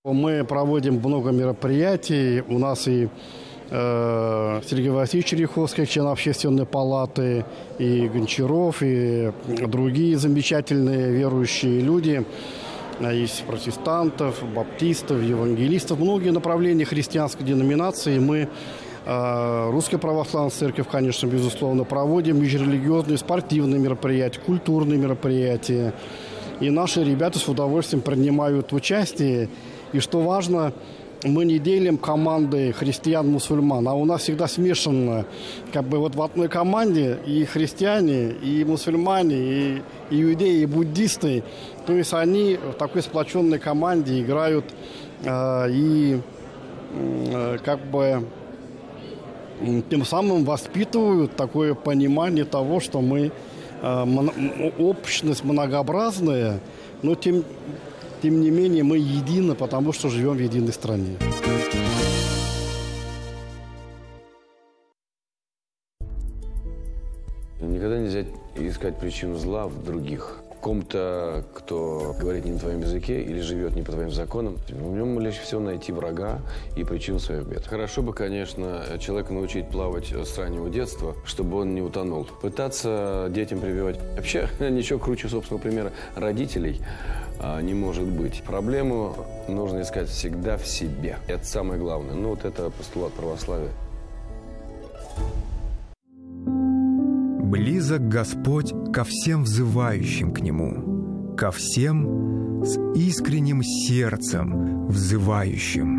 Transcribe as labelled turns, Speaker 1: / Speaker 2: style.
Speaker 1: Мы проводим много мероприятий. У нас и Сергей Васильевич Череховский, член общественной палаты, и Гончаров, и другие замечательные верующие люди. Есть протестантов, баптистов, евангелистов. Многие направления христианской деноминации. Мы, Русская Православная Церковь, конечно, безусловно, проводим межрелигиозные, спортивные мероприятия, культурные мероприятия. И наши ребята с удовольствием принимают участие. И что важно, мы не делим команды христиан-мусульман, а у нас всегда смешано, вот в одной команде и христиане, и мусульмане, и иудеи, и буддисты. То есть они в такой сплоченной команде играют и тем самым воспитывают такое понимание того, что мы общность многообразная, но тем не менее мы едины, потому что живем в единой стране.
Speaker 2: Никогда нельзя искать причину зла в других. В ком-то, кто говорит не на твоем языке или живет не по твоим законам, в нем легче всего найти врага и причину своих бед. Хорошо бы, конечно, человека научить плавать с раннего детства, чтобы он не утонул. Пытаться детям прививать. Вообще, ничего круче собственного примера родителей не может быть. Проблему нужно искать всегда в себе. Это самое главное. Это постулат православия.
Speaker 3: Близок Господь ко всем взывающим к Нему, ко всем с искренним сердцем взывающим.